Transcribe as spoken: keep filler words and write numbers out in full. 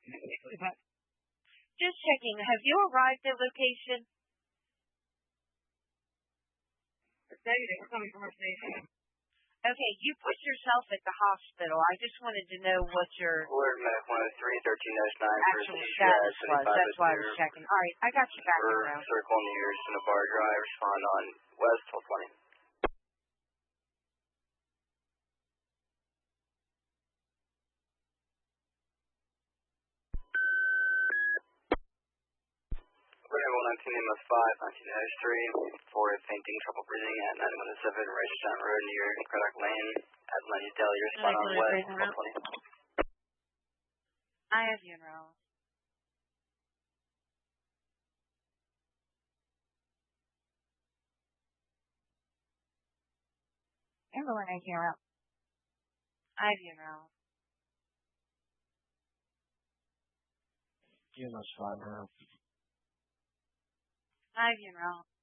Just checking. Have you arrived at location? It's coming from our station. Okay, you put yourself at the hospital. I just wanted to know what your Alert Medic one oh three, thirteen dash nine for actual City status Drive, was. That's why I was checking. All right, I got you back for around. Circle near Cinnabar Drive, respond on West twelve twenty. Alert one nineteen M F five, nineteen dash three, for fainting, trouble breathing at nine one seven Registration Road near Craddock Lane, at Lenny Deli, respond on West twelve twenty. I have you enrolled. Everyone I hear out. I have you enrolled. E M S five now. I have you enrolled.